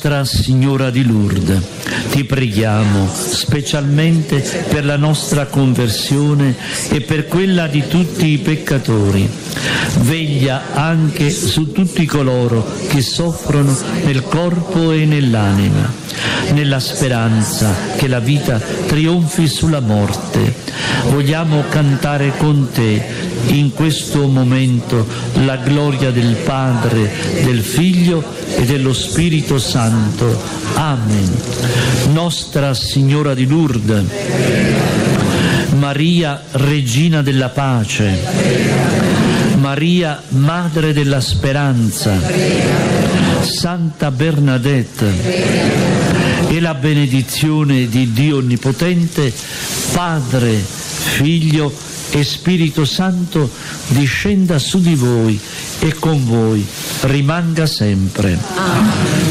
Nostra Signora di Lourdes, ti preghiamo specialmente per la nostra conversione e per quella di tutti i peccatori. Veglia anche su tutti coloro che soffrono nel corpo e nell'anima, nella speranza che la vita trionfi sulla morte. Vogliamo cantare con te in questo momento la gloria del Padre, del Figlio e dello Spirito Santo. Amen. Nostra Signora di Lourdes, Maria Regina della Pace, Maria Madre della Speranza, Santa Bernadette, e la benedizione di Dio Onnipotente, Padre, Figlio e Spirito Santo discenda su di voi e con voi rimanga sempre.